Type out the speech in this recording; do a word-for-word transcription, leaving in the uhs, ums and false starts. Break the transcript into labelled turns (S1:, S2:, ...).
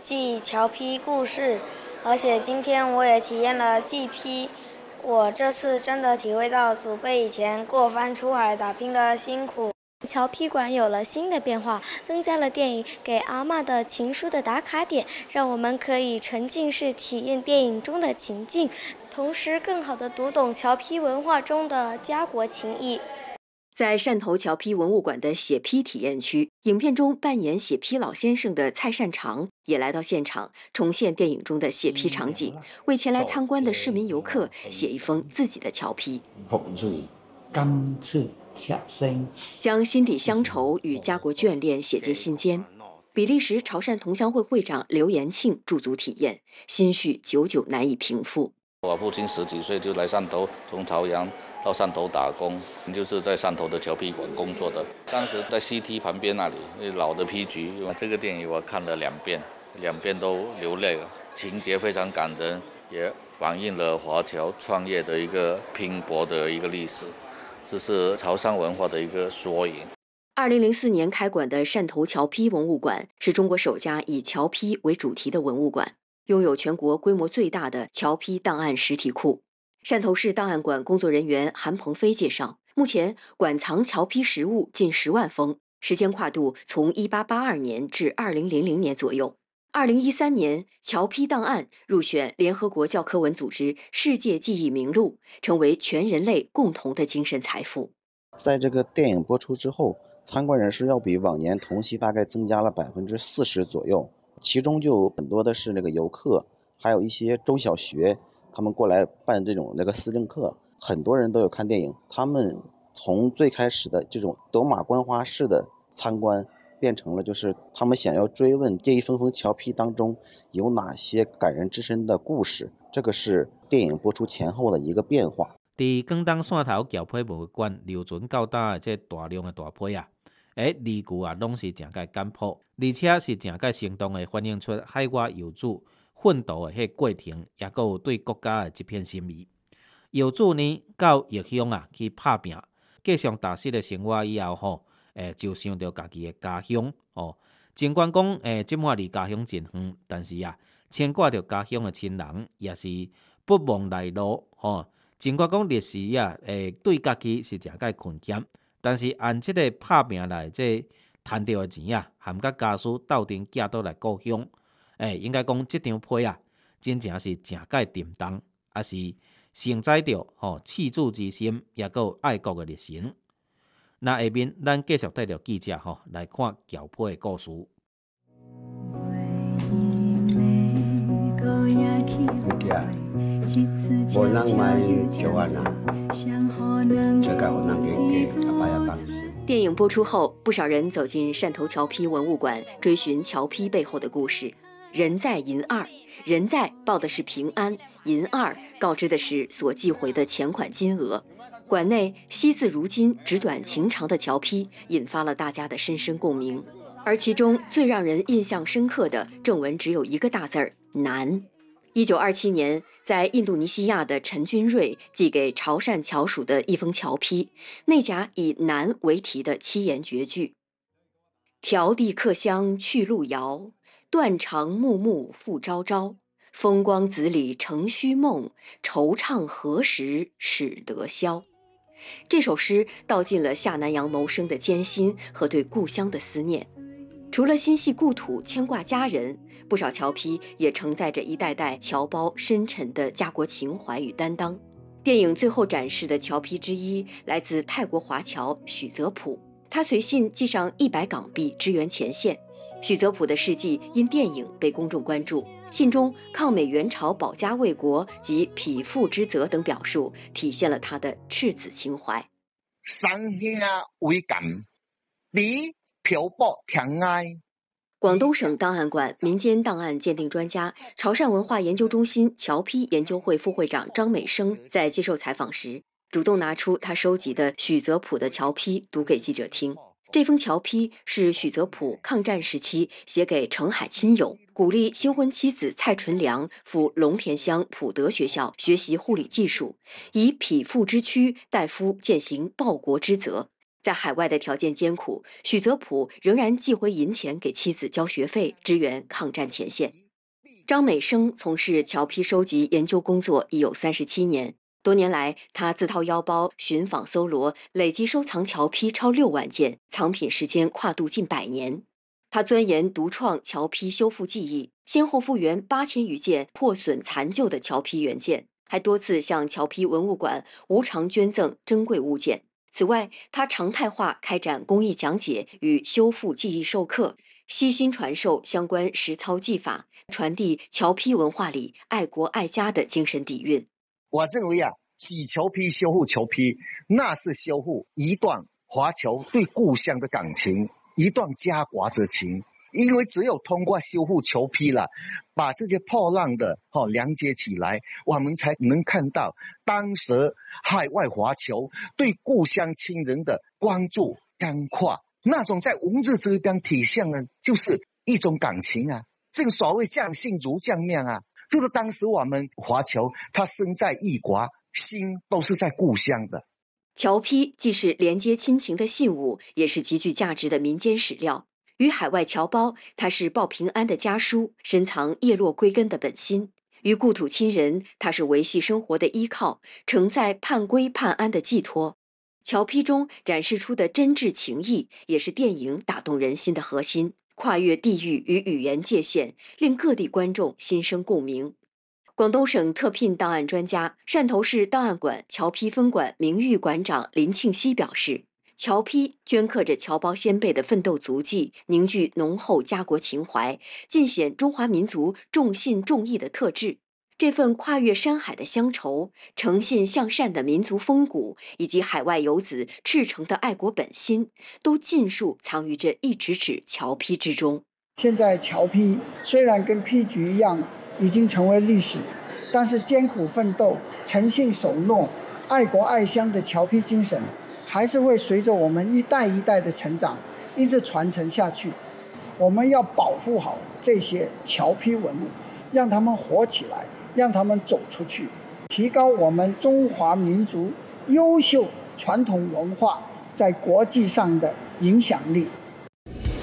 S1: 记侨批故事，而且今天我也体验了记批。我这次真的体会到祖辈以前过番出海打拼的辛苦。
S2: 侨批馆有了新的变化，增加了电影给阿嬷的情书的打卡点，让我们可以沉浸式体验电影中的情境，同时更好地读懂侨批文化中的家国情谊。
S3: 在汕头侨批文物馆的写批体验区，影片中扮演写批老先生的蔡善长也来到现场，重现电影中的写批场景，为前来参观的市民游客写一封自己的侨批。
S4: 甘蔗恰生，
S3: 将心底乡愁与家国眷恋写进心间。比利时潮汕同乡会会长刘延庆驻足体验，心绪久久难以平复。
S5: 我父亲十几岁就来汕头，从潮阳到汕头打工，就是在汕头的侨批馆工作的。当时在 C T 旁边那里，老的批局，这个电影我看了两遍，两遍都流泪了，情节非常感人，也反映了华侨创业的一个拼搏的一个历史。这是潮汕文化的一个缩影。
S3: 二零零四年开馆的汕头侨批文物馆是中国首家以侨批为主题的文物馆，拥有全国规模最大的侨批档案实体库。汕头市档案馆工作人员韩鹏飞介绍，目前馆藏侨批实物近十万封，时间跨度从一八八二年至二零零零年左右。二零一三年，侨批档案入选联合国教科文组织世界记忆名录，成为全人类共同的精神财富。
S4: 在这个电影播出之后，参观人数要比往年同期大概增加了百分之四十左右，其中就有很多的是那个游客，还有一些中小学，他们过来办这种那个思政课，很多人都有看电影。他们从最开始的这种走马观花式的参观，变成了就是他们想要追问这一封封侨批当中有哪些感人至深的故事，这个是电影播出前后的一个变化。
S6: 伫广东汕头侨批博物馆留存较大的这大量的大批啊，诶，字句啊拢是正介简朴，而且是正介生动的反映出海外游子奋斗的迄过程，也佫有对国家的一片心意。游子呢到异乡啊去打拼，过上踏实的生活以后吼。诶，就想到家己的家乡哦。尽管讲诶，即满离家乡真远，但是啊，牵挂着家乡的亲人，也是不忘来路哦。尽管讲历史啊，诶，对家己是诚介困险，但是按即个拍拼来这赚到的钱啊，含甲家属斗阵寄倒来故乡，诶，应该讲即张批啊，真正是诚介沉重，也是承载着吼赤子之心，也有爱国的热情。那下面，咱继续带着记者吼来看侨批的故事。
S7: 无人买就安啦，这个有人给给阿爸阿爸。
S3: 电影播出后，不少人走进汕头侨批文物馆，追寻侨批背后的故事。人在银二，人在报的是平安，银二告知的是所寄回的钱款金额。馆内惜字如金、纸短情长的侨批引发了大家的深深共鸣，而其中最让人印象深刻的正文只有一个大字儿“难”。一九二七年，在印度尼西亚的陈君瑞寄给潮汕侨属的一封侨批，内夹以“难”为题的七言绝句：“迢递客乡去路遥，断肠木木复朝朝。风光子里成虚梦，惆怅何时始得消。”这首诗道尽了下南洋谋生的艰辛和对故乡的思念。除了心系故土、牵挂家人，不少侨批也承载着一代代侨胞深沉的家国情怀与担当。电影最后展示的侨批之一来自泰国华侨许泽普，他随信寄上一百港币支援前线。许泽普的事迹因电影被公众关注，信中抗美援朝、保家卫国及匹夫之责等表述，体现了他的赤子情怀。
S8: 山下为感，你漂泊天涯。
S3: 广东省档案馆民间档案鉴定专家、潮汕文化研究中心侨批研究会副会长张美生在接受采访时，主动拿出他收集的许泽普的侨批读给记者听。这封侨批是许泽普抗战时期写给澄海亲友，鼓励新婚妻子蔡纯良赴龙田乡普德学校学习护理技术，以匹夫之躯代夫践行报国之责。 在海外的条件艰苦，许泽普仍然寄回银钱给妻子交学费，支援抗战前线。张美生从事侨批收集研究工作已有三十七年，多年来，他自掏腰包寻访搜罗，累计收藏侨批超六万件，藏品时间跨度近百年。他钻研独创侨批修复技艺，先后复原八千余件破损残旧的侨批原件，还多次向侨批文物馆无偿捐赠珍贵物件。此外，他常态化开展公益讲解与修复技艺授课，悉心传授相关实操技法，传递侨批文化里爱国爱家的精神底蕴。
S8: 我认为啊，洗侨批、修复侨批，那是修复一段华侨对故乡的感情，一段家国之情。因为只有通过修复侨批了，把这些破烂的哦连接起来，我们才能看到当时海外华侨对故乡亲人的关注干跨，那种在文字之间体现的就是一种感情啊。正所谓将信如将面啊，就是当时我们华侨他身在异国，心都是在故乡的。
S3: 侨批既是连接亲情的信物，也是极具价值的民间史料。与海外侨胞，它是报平安的家书，深藏叶落归根的本心；与故土亲人，它是维系生活的依靠，承载盼归盼安的寄托。侨批中展示出的真挚情谊，也是电影打动人心的核心，跨越地域与语言界限，令各地观众心生共鸣。广东省特聘档案专家、汕头市档案馆侨批分馆名誉馆长林庆熙表示，侨批镌刻着侨胞先辈的奋斗足迹，凝聚浓厚家国情怀，尽显中华民族重信重义的特质。这份跨越山海的乡愁，诚信向善的民族风骨，以及海外游子赤诚的爱国本心，都尽数藏于这一纸纸侨批之中。
S9: 现在侨批虽然跟批局一样已经成为历史，但是艰苦奋斗、诚信守诺、爱国爱乡的侨批精神还是会随着我们一代一代的成长一直传承下去。我们要保护好这些侨批文物，让他们活起来，让他们走出去，提高我们中华民族优秀传统文化在国际上的影响力。